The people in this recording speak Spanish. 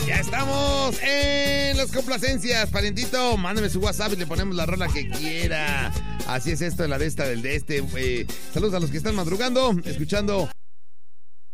Ya estamos en las complacencias, parientito. Mándame su WhatsApp y le ponemos la rola que quiera. Así es esto, la de esta, del de este. Saludos a los que están madrugando, escuchando